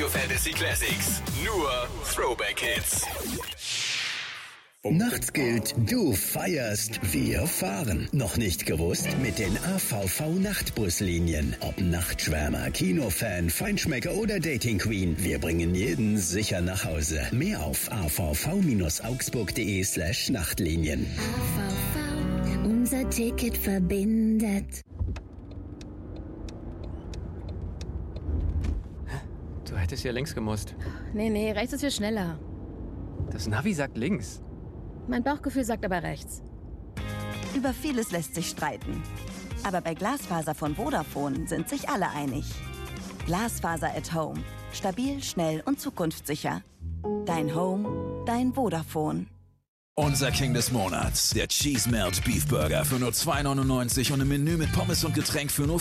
Fantasy Classics. Nur Throwback Hits. Nachts gilt, du feierst, wir fahren. Noch nicht gewusst? Mit den AVV-Nachtbuslinien. Ob Nachtschwärmer, Kinofan, Feinschmecker oder Dating Queen. Wir bringen jeden sicher nach Hause. Mehr auf avv-augsburg.de/Nachtlinien. AVV, unser Ticket verbindet. Du hättest hier links gemusst. Nee, rechts ist viel schneller. Das Navi sagt links. Mein Bauchgefühl sagt aber rechts. Über vieles lässt sich streiten. Aber bei Glasfaser von Vodafone sind sich alle einig. Glasfaser at Home. Stabil, schnell und zukunftssicher. Dein Home, dein Vodafone. Unser King des Monats, der Cheese Melt Beef Burger für nur 2,99 und im Menü mit Pommes und Getränk für nur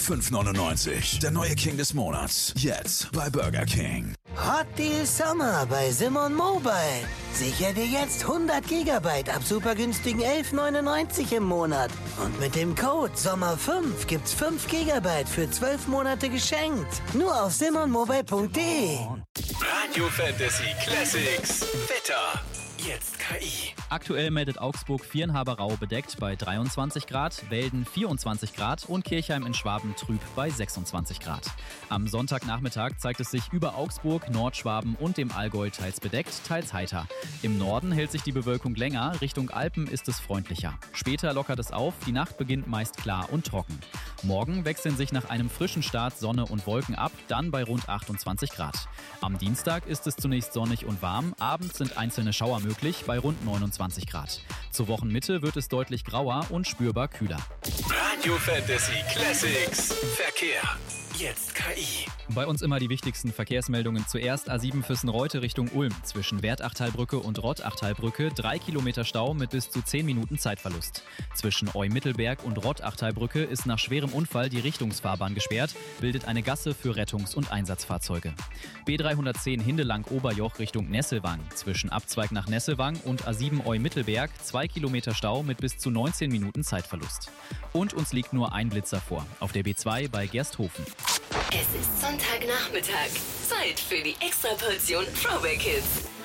5,99. Der neue King des Monats, jetzt bei Burger King. Hot Deal Summer bei Simon Mobile. Sicher dir jetzt 100 GB ab super günstigen 11,99 im Monat. Und mit dem Code SOMMER5 gibt's 5 GB für 12 Monate geschenkt. Nur auf simonmobile.de. Radio Fantasy Classics. Wetter. Jetzt KI. Aktuell meldet Augsburg Viernhaber-Rau bedeckt bei 23 Grad, Welden 24 Grad und Kirchheim in Schwaben trüb bei 26 Grad. Am Sonntagnachmittag zeigt es sich über Augsburg, Nordschwaben und dem Allgäu teils bedeckt, teils heiter. Im Norden hält sich die Bewölkung länger, Richtung Alpen ist es freundlicher. Später lockert es auf, die Nacht beginnt meist klar und trocken. Morgen wechseln sich nach einem frischen Start Sonne und Wolken ab, dann bei rund 28 Grad. Am Dienstag ist es zunächst sonnig und warm, abends sind einzelne Schauer möglich bei rund 29 Grad. Zur Wochenmitte wird es deutlich grauer und spürbar kühler. Radio Fantasy Classics. Verkehr. Jetzt KI. Bei uns immer die wichtigsten Verkehrsmeldungen. Zuerst A7 Füssen-Reute Richtung Ulm. Zwischen Wertachtalbrücke und Rottachtalbrücke 3 Kilometer Stau mit bis zu 10 Minuten Zeitverlust. Zwischen Eu-Mittelberg und Rottachtalbrücke ist nach schwerem Unfall die Richtungsfahrbahn gesperrt, bildet eine Gasse für Rettungs- und Einsatzfahrzeuge. B310 Hindelang-Oberjoch Richtung Nesselwang. Zwischen Abzweig nach Nesselwang und A7 Eu-Mittelberg 2 Kilometer Stau mit bis zu 19 Minuten Zeitverlust. Und uns liegt nur ein Blitzer vor, auf der B2 bei Gersthofen. Es ist Sonntagnachmittag. Zeit für die Extraportion Throwback Hits.